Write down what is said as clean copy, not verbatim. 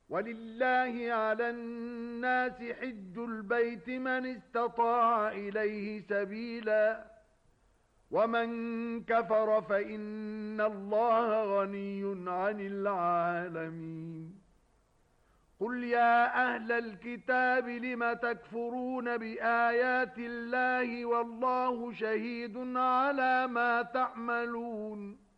وَلِلَّهِ عَلَى النَّاسِ حِجُّ الْبَيْتِ مَنِ اسْتَطَاعَ إِلَيْهِ سَبِيلًا وَمَن كَفَرَ فَإِنَّ اللَّهَ غَنِيٌّ عَنِ الْعَالَمِينَ قُلْ يَا أَهْلَ الْكِتَابِ لِمَ تَكْفُرُونَ بِآيَاتِ اللَّهِ وَاللَّهُ شَهِيدٌ عَلَى مَا تَعْمَلُونَ